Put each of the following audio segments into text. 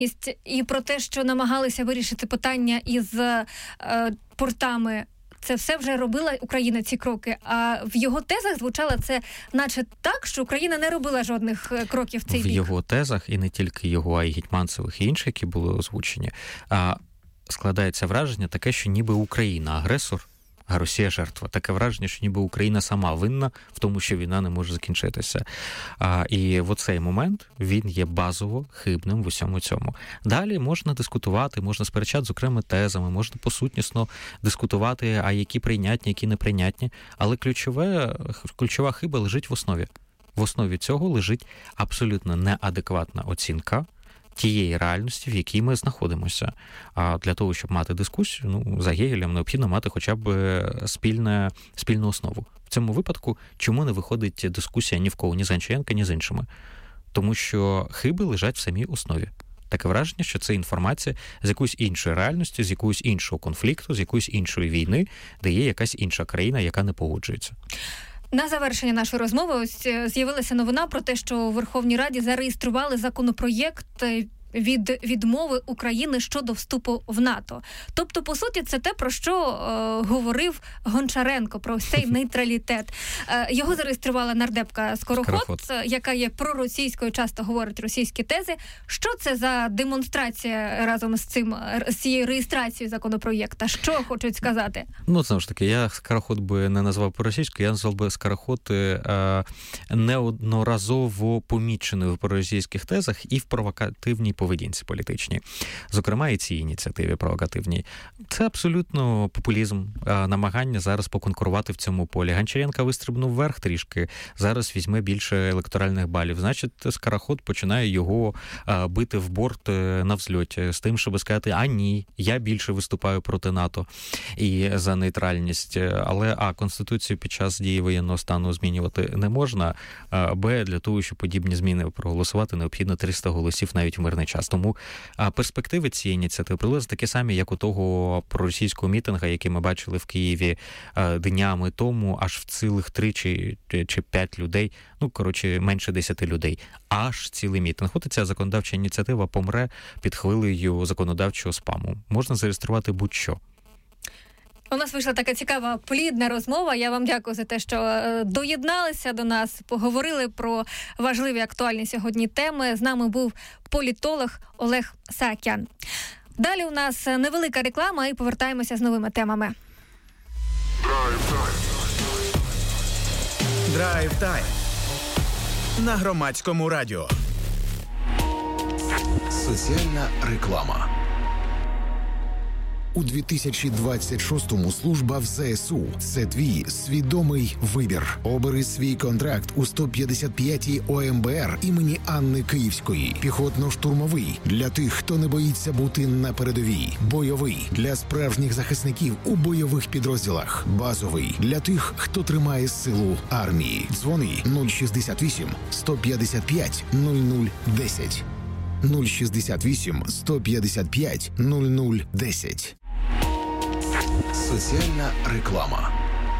і про те, що намагалися вирішити питання із портами. Це все вже робила Україна, ці кроки. А в його тезах звучало це наче так, що Україна не робила жодних кроків в цей бік. В його тезах, і не тільки його, а й Гетьманцевих і інших, які були озвучені, складається враження таке, що ніби Україна агресор, а Росія жертва. Таке враження, що ніби Україна сама винна в тому, що війна не може закінчитися. І в оцей момент він є базово хибним в усьому цьому. Далі можна дискутувати, можна сперечати з окремими тезами, можна посутнісно дискутувати, а які прийнятні, які неприйнятні. Але ключова хиба лежить в основі. В основі цього лежить абсолютно неадекватна оцінка тієї реальності, в якій ми знаходимося. А для того, щоб мати дискусію, за Гегелем необхідно мати хоча б спільну основу. В цьому випадку чому не виходить дискусія ні в кого, ні з Гончаренка, ні з іншими? Тому що хиби лежать в самій основі. Таке враження, що це інформація з якоюсь іншої реальності, з якогось іншого конфлікту, з якоїсь іншої війни, де є якась інша країна, яка не погоджується. На завершення нашої розмови ось з'явилася новина про те, що у Верховній Раді зареєстрували законопроєкт від відмови України щодо вступу в НАТО. Тобто, по суті, це те, про що говорив Гончаренко, про цей нейтралітет. Його зареєструвала нардепка Скороход, яка є проросійською, часто говорить російські тези. Що це за демонстрація разом з цією реєстрацією законопроєкта? Що хочуть сказати? Знову ж таки, я Скороход би не назвав проросійською, я назвав би Скороход неодноразово поміченою в проросійських тезах і в провокативній поведінці політичній. Зокрема, і цій ініціативі провокативній. Це абсолютно популізм, намагання зараз поконкурувати в цьому полі. Гончаренко вистрибнув вверх трішки, зараз візьме більше електоральних балів. Значить, Скороход починає його бити в борт на взльоті з тим, щоб сказати, ні, я більше виступаю проти НАТО і за нейтральність. Але, Конституцію під час дії воєнного стану змінювати не можна, для того, щоб подібні зміни проголосувати, необхідно 300 голосів навіть в мирний час. Тому перспективи цієї ініціативи приблизно такі самі, як у того проросійського мітинга, який ми бачили в Києві днями тому, аж в цілих 3 чи 5 людей, менше 10 людей, аж цілий мітинг. От і ця законодавча ініціатива помре під хвилею законодавчого спаму. Можна зареєструвати будь-що. У нас вийшла така цікава, плідна розмова. Я вам дякую за те, що доєдналися до нас, поговорили про важливі актуальні сьогодні теми. З нами був політолог Олег Саакян. Далі у нас невелика реклама і повертаємося з новими темами. Драйв-тайм на Громадському радіо. Соціальна реклама. У 2026-му служба в ЗСУ – це твій свідомий вибір. Обери свій контракт у 155-й ОМБР імені Анни Київської. Піхотно-штурмовий – для тих, хто не боїться бути на передовій. Бойовий – для справжніх захисників у бойових підрозділах. Базовий – для тих, хто тримає силу армії. Дзвони 068 155 0010. 068 155 0010. Соціальна реклама.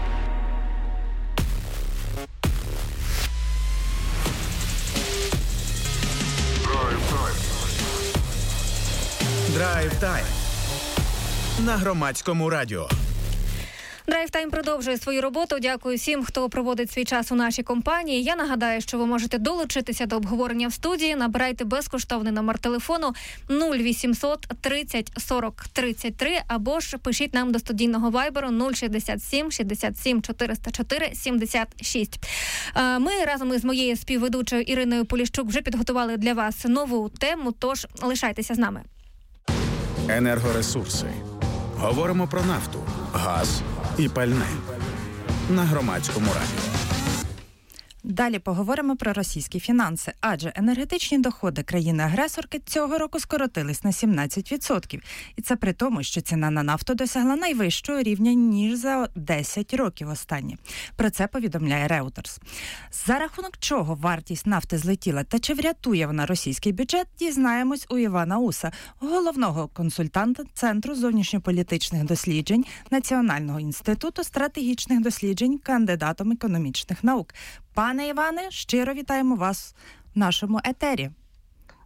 Драйв-тайм на Громадському радіо. Драйв-тайм продовжує свою роботу. Дякую всім, хто проводить свій час у нашій компанії. Я нагадаю, що ви можете долучитися до обговорення в студії. Набирайте безкоштовний номер телефону 0800 30 40 33 або ж пишіть нам до студійного вайберу 067 67 404 76. Ми разом із моєю співведучою Іриною Поліщук вже підготували для вас нову тему, тож лишайтеся з нами. Енергоресурси. Говоримо про нафту, газ і пальне на Громадському радіо. Далі поговоримо про російські фінанси, адже енергетичні доходи країни-агресорки цього року скоротились на 17%. І це при тому, що ціна на нафту досягла найвищого рівня, ніж за 10 років останні. Про це повідомляє Reuters. За рахунок чого вартість нафти злетіла та чи врятує вона російський бюджет, дізнаємось у Івана Уса, головного консультанта Центру зовнішньополітичних досліджень Національного інституту стратегічних досліджень, кандидатом економічних наук. Пане Іване, щиро вітаємо вас в нашому етері.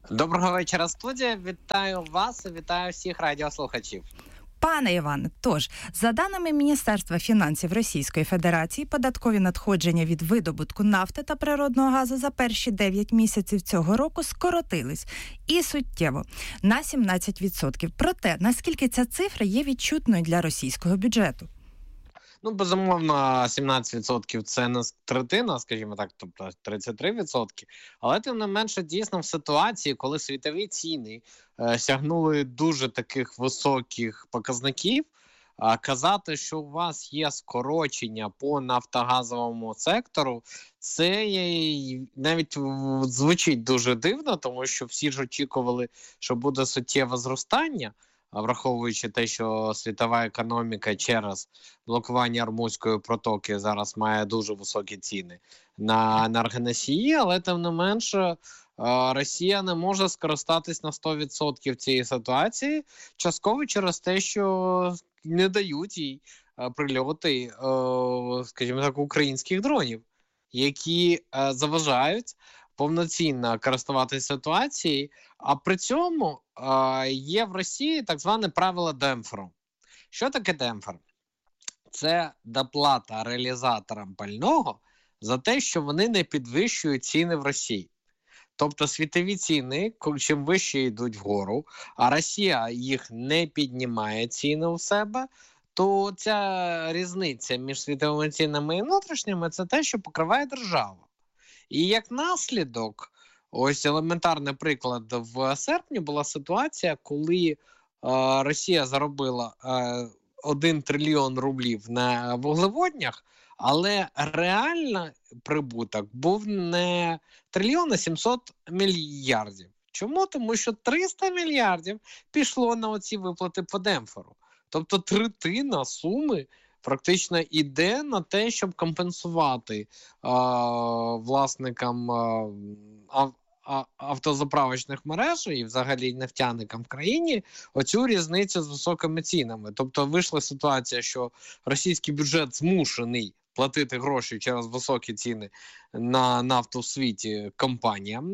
Доброго вечора, студія. Вітаю вас і вітаю всіх радіослухачів. Пане Іване, тож, за даними Міністерства фінансів Російської Федерації, податкові надходження від видобутку нафти та природного газу за перші 9 місяців цього року скоротились. І суттєво – на 17%. Проте, наскільки ця цифра є відчутною для російського бюджету? Безумовно, 17% це не третина, скажімо так, тобто 33%. Але тим не менше, дійсно, в ситуації, коли світові ціни сягнули дуже таких високих показників, казати, що у вас є скорочення по нафтогазовому сектору, це навіть звучить дуже дивно, тому що всі ж очікували, що буде суттєве зростання, враховуючи те, що світова економіка через блокування Ормузької протоки зараз має дуже високі ціни на енергоносії, але тим не менше Росія не може скористатись на 100% цієї ситуації, частково через те, що не дають їй прильоти, скажімо так, українських дронів, які заважають повноцінно користуватися ситуацією, а при цьому є в Росії так зване правило демпферу. Що таке демпфер? Це доплата реалізаторам пального за те, що вони не підвищують ціни в Росії. Тобто світові ціни, чим вище йдуть вгору, а Росія їх не піднімає ціни у себе, то ця різниця між світовими цінами і внутрішніми – це те, що покриває держава. І як наслідок, ось елементарний приклад, в серпні була ситуація, коли Росія заробила 1 трильйон рублів на вуглеводнях, але реально прибуток був не трильйон, а 700 мільярдів. Чому? Тому що 300 мільярдів пішло на оці виплати по демпферу. Тобто третина суми практично йде на те, щоб компенсувати власникам автозаправочних мереж і взагалі нефтяникам в країні оцю різницю з високими цінами. Тобто вийшла ситуація, що російський бюджет змушений платити гроші через високі ціни на нафту в світі компаніям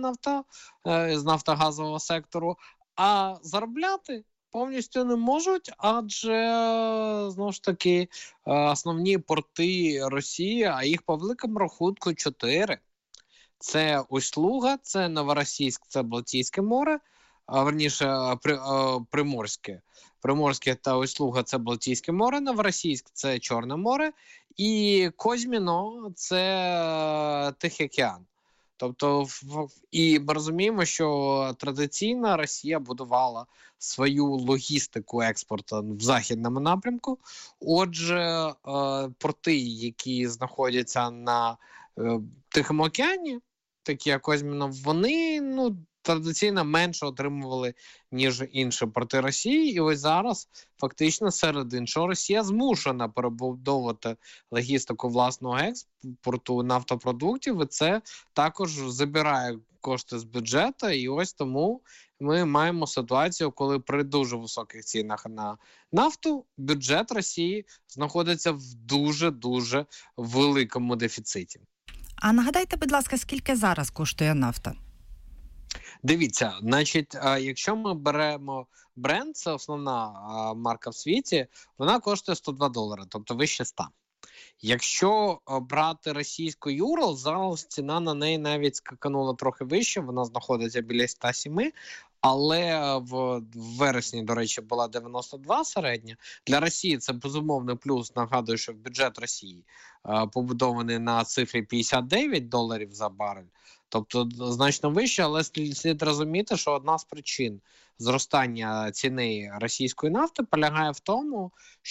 з нафтогазового сектору, а заробляти повністю не можуть, адже, знову ж таки, основні порти Росії, а їх по великому рахунку 4. Це Усть-Луга, це Новоросійськ, це Балтійське море, верніше Приморське. Приморське та Усть-Луга – це Балтійське море, Новоросійськ – це Чорне море, і Козьміно – це Тихий океан. Тобто, і ми розуміємо, що традиційно Росія будувала свою логістику експорту в західному напрямку. Отже, порти, які знаходяться на Тихому океані, такі як Козьміно, вони традиційно менше отримували, ніж інші порти Росії. І ось зараз, фактично, серед іншого, Росія змушена перебудовувати логістику власного експорту нафтопродуктів, і це також забирає кошти з бюджету. І ось тому ми маємо ситуацію, коли при дуже високих цінах на нафту бюджет Росії знаходиться в дуже-дуже великому дефіциті. А нагадайте, будь ласка, скільки зараз коштує нафта? Дивіться, значить, якщо ми беремо Brent, це основна марка в світі, вона коштує $102, тобто вище 100. Якщо брати російську Урал, зараз ціна на неї навіть скаканула трохи вище, вона знаходиться біля 107, але в вересні, до речі, була 92 середня. Для Росії це безумовний плюс. Нагадую, що бюджет Росії побудований на цифрі $59 за барель. Тобто значно вище, але слід розуміти, що одна з причин зростання ціни російської нафти полягає в тому,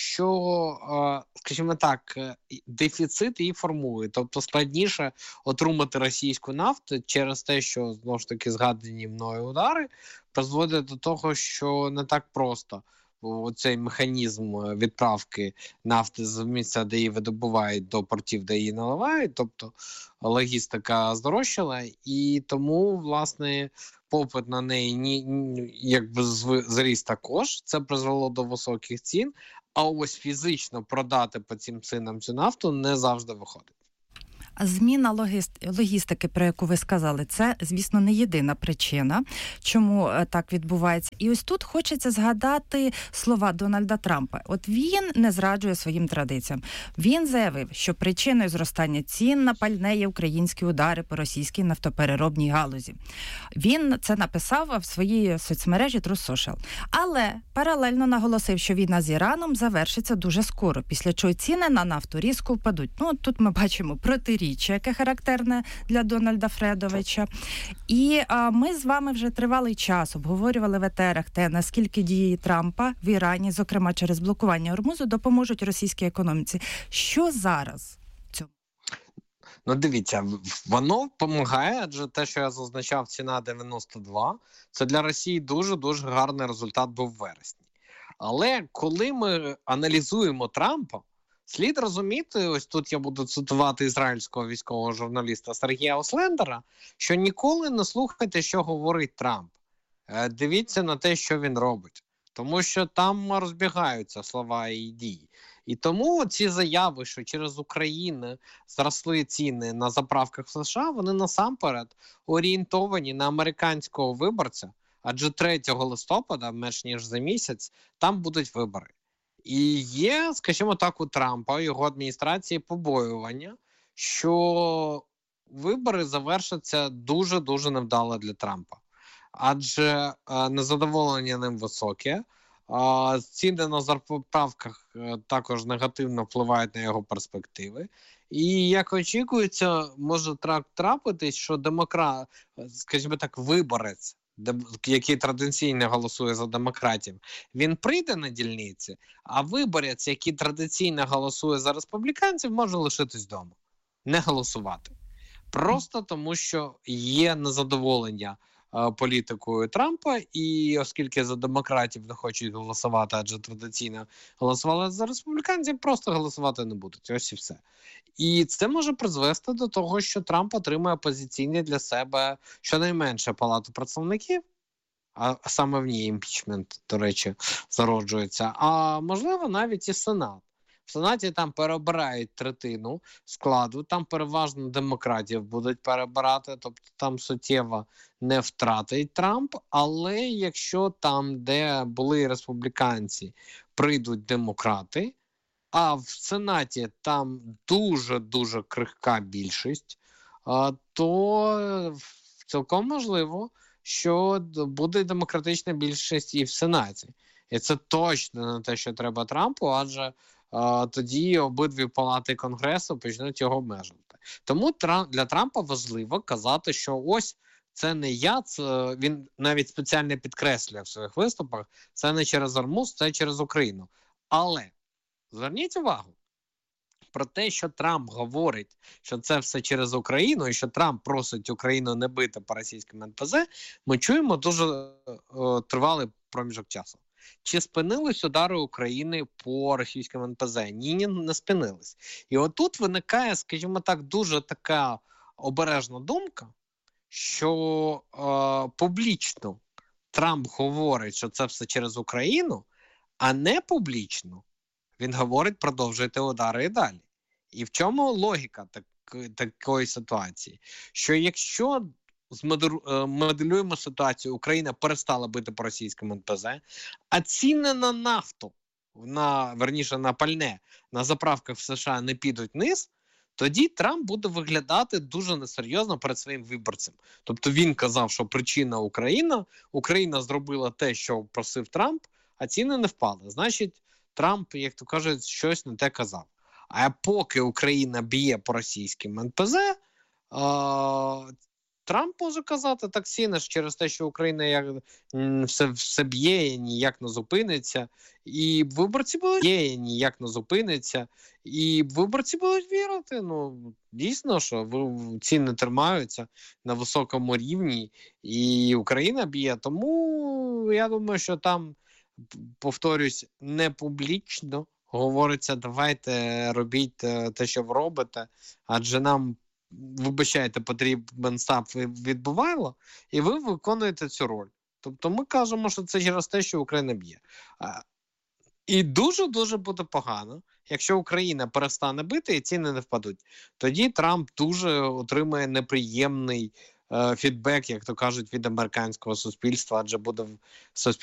що, скажімо так, дефіцит її формує. Тобто складніше отримати російську нафту через те, що, знову ж таки, згадані мною удари призводять до того, що не так просто цей механізм відправки нафти з місця, де її видобувають, до портів, де її наливають, тобто логістика здорожчала, і тому, власне, попит на неї якби зріс також, це призвело до високих цін, а ось фізично продати по цим цінам цю нафту не завжди виходить. Зміна логістики, про яку ви сказали, це, звісно, не єдина причина, чому так відбувається. І ось тут хочеться згадати слова Дональда Трампа. От він не зраджує своїм традиціям. Він заявив, що причиною зростання цін на пальне є українські удари по російській нафтопереробній галузі. Він це написав в своїй соцмережі Truth Social. Але паралельно наголосив, що війна з Іраном завершиться дуже скоро, після чого ціни на нафту різко впадуть. Ну, тут ми бачимо протиріччя, яке характерне для Дональда Фредовича. І ми з вами вже тривалий час обговорювали в етерах те, наскільки дії Трампа в Ірані, зокрема через блокування Ормузу, допоможуть російській економіці. Що зараз? Ну, дивіться, воно допомагає, адже те, що я зазначав, ціна 92, це для Росії дуже-дуже гарний результат був в вересні. Але коли ми аналізуємо Трампа, слід розуміти, ось тут я буду цитувати ізраїльського військового журналіста Сергія Ослендера, що ніколи не слухайте, що говорить Трамп. Дивіться на те, що він робить. Тому що там розбігаються слова і дії. І тому ці заяви, що через Україну зросли ціни на заправках в США, вони насамперед орієнтовані на американського виборця, адже 3 листопада, менш ніж за місяць, там будуть вибори. І є, скажімо так, у Трампа, його адміністрації побоювання, що вибори завершаться дуже-дуже невдало для Трампа. Адже незадоволення ним високе, ціни на заправках також негативно впливають на його перспективи. І, як очікується, може трапитись, що демократ, скажімо так, виборець, який традиційно голосує за демократів, він прийде на дільниці, а виборець, який традиційно голосує за республіканців, може лишитись вдома, не голосувати. Просто тому, що є незадоволення політикою Трампа, і оскільки за демократів не хочуть голосувати, адже традиційно голосували за республіканців, просто голосувати не будуть. Ось і все. І це може призвести до того, що Трамп отримає опозиційні для себе щонайменше Палату представників, а саме в ній імпічмент, до речі, зароджується, а можливо навіть і Сенат. В Сенаті там перебирають третину складу, там переважно демократів будуть перебирати, тобто там суттєво не втратить Трамп, але якщо там, де були республіканці, прийдуть демократи, а в Сенаті там дуже-дуже крихка більшість, то цілком можливо, що буде демократична більшість і в Сенаті. І це точно не те, що треба Трампу, адже тоді обидві палати Конгресу почнуть його обмежувати. Тому для Трампа важливо казати, що ось це не я, це він навіть спеціально підкреслює в своїх виступах, це не через Ормуз, це через Україну. Але зверніть увагу про те, що Трамп говорить, що це все через Україну, і що Трамп просить Україну не бити по російським НПЗ, ми чуємо дуже тривалий проміжок часу. Чи спинились удари України по російським НПЗ? Ні, не спинились. І отут виникає, скажімо так, дуже така обережна думка, що публічно Трамп говорить, що це все через Україну, а не публічно він говорить, продовжуйте удари і далі. І в чому логіка такої ситуації? Що якщо моделюємо ситуацію, Україна перестала бити по російському НПЗ, а ціни на нафту, на пальне, на заправках в США не підуть вниз, тоді Трамп буде виглядати дуже несерйозно перед своїм виборцем. Тобто він казав, що причина Україна, Україна зробила те, що просив Трамп, а ціни не впали. Значить, Трамп, як то кажуть, щось не те казав. А поки Україна б'є по російським НПЗ, Трамп може казати, так ціни ж через те, що Україна все б'є і ніяк не зупиниться, і виборці будуть вірити. Ну, дійсно, що ціни тримаються на високому рівні, і Україна б'є. Тому я думаю, що там, повторюсь, не публічно говориться, давайте робіть те, що ви робите, адже нам, вибачайте, потрібен САП відбувало, і ви виконуєте цю роль. Тобто ми кажемо, що це через те, що Україна б'є. І дуже-дуже буде погано, якщо Україна перестане бити і ціни не впадуть. Тоді Трамп дуже отримає неприємний фідбек, як то кажуть, від американського суспільства, адже буде суспільство